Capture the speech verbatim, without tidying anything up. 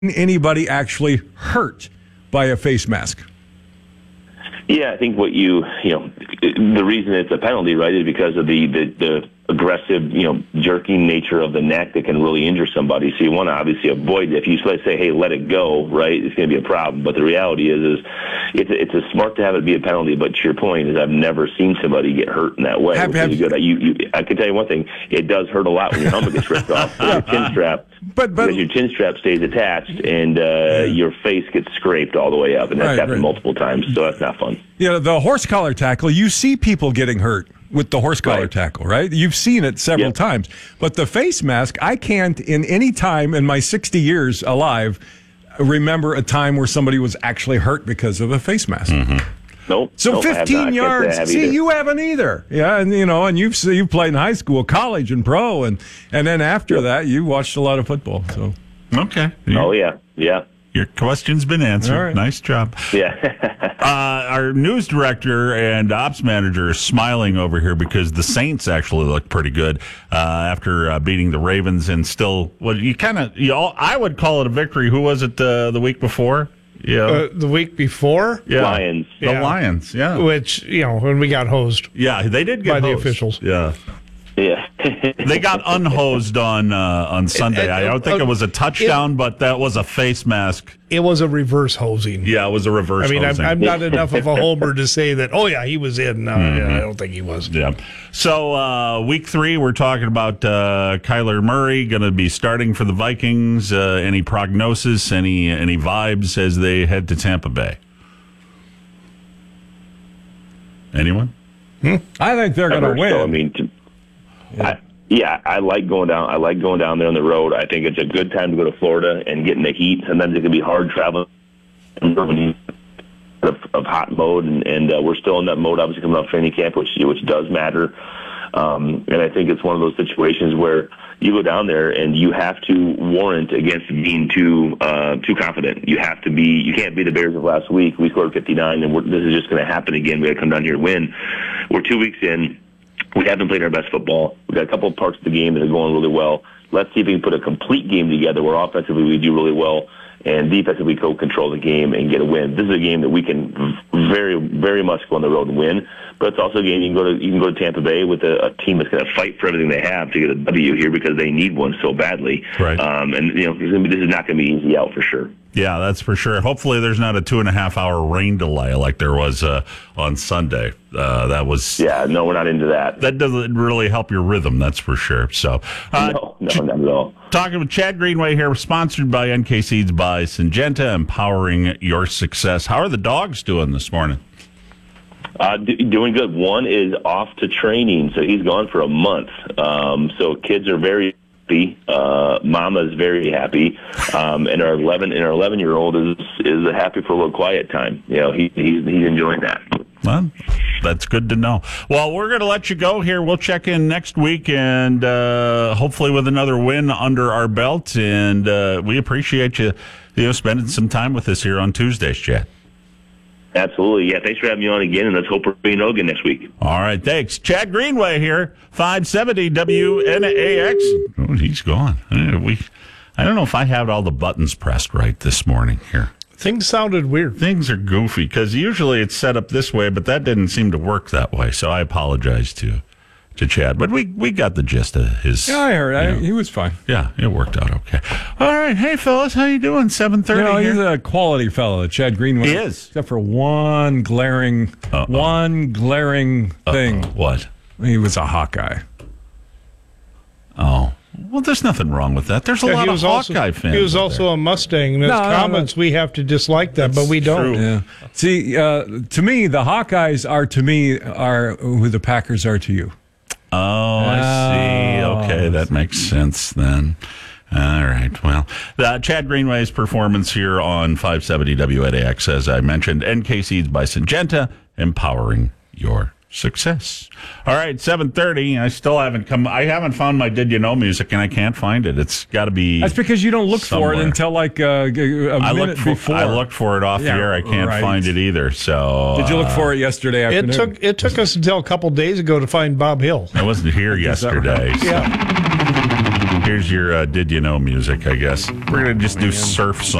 anybody actually hurt by a face mask? Yeah, I think what you, you know, the reason it's a penalty, right, is because of the, the, the aggressive, you know, jerking nature of the neck that can really injure somebody. So you want to obviously avoid it. If you say, hey, let it go, right, it's going to be a problem. But the reality is, is it's a, it's a smart to have it be a penalty. But to your point is I've never seen somebody get hurt in that way. Have, have, good. You, you, I can tell you one thing. It does hurt a lot when your helmet gets ripped off. Your chin strap. But, but because your chin strap stays attached and uh, yeah. your face gets scraped all the way up, and that's right, happened right. multiple times, so that's not fun. Yeah, the horse collar tackle, you see people getting hurt with the horse collar right. tackle, right? You've seen it several yep. times. But the face mask, I can't in any time in my sixty years alive remember a time where somebody was actually hurt because of a face mask. Mm-hmm. Nope. So nope, fifteen yards. See, either. You haven't either. Yeah, and you know, and you've you've played in high school, college, and pro, and and then after yep. that, you watched a lot of football. So okay. Oh yeah, yeah. Your question's been answered. Right. Nice job. Yeah. uh, our news director and ops manager is smiling over here because the Saints actually look pretty good uh, after uh, beating the Ravens, and still, well, you kind of, you all, I would call it a victory. Who was it uh, the week before? Yeah, uh, the week before, yeah. Lions, the yeah. Lions, yeah. Which, you know, when we got hosed, yeah, they did get by hosed. the officials, yeah, yeah. They got unhosed on uh, on Sunday. It, it, I don't think uh, it was a touchdown, it, but that was a face mask. It was a reverse hosing. Yeah, it was a reverse. I mean, hosing. I'm, I'm not enough of a homer to say that. Oh yeah, he was in. No, mm-hmm. yeah, I don't think he was. Yeah. So uh, week three, we're talking about uh, Kyler Murray going to be starting for the Vikings. Uh, any prognosis? Any any vibes as they head to Tampa Bay? Anyone? Hmm? I think they're going to win. So, I mean. To, Yeah. I, yeah, I like going down. I like going down there on the road. I think it's a good time to go to Florida and get in the heat. Sometimes it can be hard traveling of, of hot mode, and, and uh, we're still in that mode. Obviously, coming off training camp, which which does matter. Um, and I think it's one of those situations where you go down there and you have to warrant against being too uh, too confident. You have to be. You can't be the Bears of last week. We scored fifty-nine, and we're, this is just going to happen again. We got to come down here and win. We're two weeks in. We haven't played our best football. We've got a couple of parts of the game that are going really well. Let's see if we can put a complete game together where offensively we do really well and defensively we control the game and get a win. This is a game that we can very, very much go on the road and win. But it's also a game you can go to. You can go to Tampa Bay with a, a team that's going to fight for everything they have to get a W here because they need one so badly. Right. Um, and you know, this is not going to be easy out for sure. Yeah, that's for sure. Hopefully, there's not a two and a half hour rain delay like there was uh, on Sunday. Uh, that was. Yeah, no, we're not into that. That doesn't really help your rhythm. That's for sure. So. Uh, no, no, not at all. Talking with Chad Greenway here, sponsored by N K Seeds by Syngenta, empowering your success. How are the dogs doing this morning? Uh, d- doing good. One is off to training, so he's gone for a month. Um, so kids are very happy. Uh, Mama's very happy, um, and our eleven and our eleven year old is is happy for a little quiet time. You know, he, he's he's enjoying that. Well, that's good to know. Well, we're going to let you go here. We'll check in next week, and uh, hopefully with another win under our belt. And uh, we appreciate you, you know, spending some time with us here on Tuesdays, Chad. Absolutely. Yeah, thanks for having me on again, and let's hope we're being again next week. All right, thanks. Chad Greenway here, five seventy W N A X. Oh, he's gone. Uh, we, I don't know if I have all the buttons pressed right this morning here. Things sounded weird. Things are goofy, because usually it's set up this way, but that didn't seem to work that way, so I apologize to to Chad. But we, we got the gist of his... Yeah, I heard. I, he was fine. Yeah, it worked out okay. All right. Hey, fellas, how you doing? seven thirty You know, here. he's a quality fellow, Chad Greenway. He is. Except for one glaring, Uh-oh. one glaring thing. Uh-oh. What? He was a Hawkeye. Oh. Well, there's nothing wrong with that. There's a yeah, lot of Hawkeye also, fans. He was also there. a Mustang. In his no, comments, no, no. we have to dislike that, That's but we don't. True. Yeah. See, uh, to me, the Hawkeyes are to me are who the Packers are to you. Oh, I see. Okay, that makes sense then. All right. Well, uh, Chad Greenway's performance here on five seventy W N A X, as I mentioned, N K Seeds by Syngenta, empowering your success. All right, seven thirty. I still haven't come. I haven't found my Did You Know music, and I can't find it. It's got to be. That's because you don't look somewhere. for it until like uh, a I minute for, before. I looked for it off yeah, the air. I can't right. find it either. So did you look for it yesterday afternoon? It took it took us until a couple days ago to find Bob Hill. I wasn't here yesterday. Right? So. Yeah. Here's your uh, Did You Know music, I guess. We're going to just do surf songs.